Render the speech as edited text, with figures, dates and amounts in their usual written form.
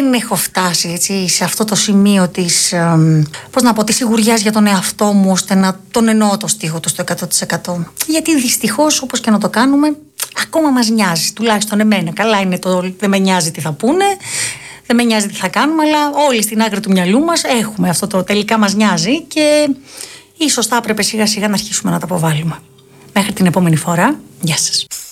δεν έχω φτάσει έτσι, σε αυτό το σημείο της, της σιγουριάς για τον εαυτό μου, ώστε να τον εννοώ το στίχο του στο 100%. Γιατί δυστυχώς, όπως και να το κάνουμε, ακόμα μας νοιάζει, τουλάχιστον εμένα. Καλά είναι το δεν με νοιάζει τι θα πούνε, δεν με νοιάζει τι θα κάνουμε, αλλά όλοι στην άκρη του μυαλού μας έχουμε αυτό το τελικά μας νοιάζει και ίσως θα έπρεπε σιγά σιγά να αρχίσουμε να τα αποβάλουμε. Μέχρι την επόμενη φορά, γεια σας.